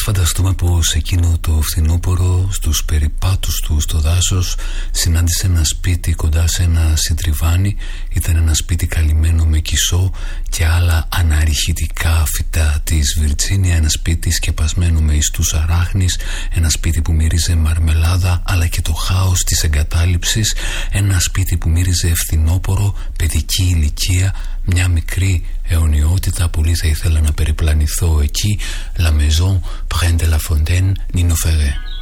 φανταστούμε πως εκείνο το φθινόπωρο στους περιπάτους του στο δάσος συνάντησε ένα σπίτι κοντά σε ένα συντριβάνι. Ήταν ένα σπίτι καλυμμένο με κισό και άλλα αναρριχητικά φυτά της Βιρτζίνια, ένα σπίτι σκεπασμένο με ιστούς αράχνης, ένα σπίτι που μύριζε μαρμελάδα αλλά και το χάος της εγκατάλειψης, ένα σπίτι που μύριζε φθινόπωρο, παιδική ηλικία, μια μικρή αιωνιότητα. Πολύ θα ήθελα να περιπλανηθώ εκεί. La maison près de la fontaine, Nino Ferrer.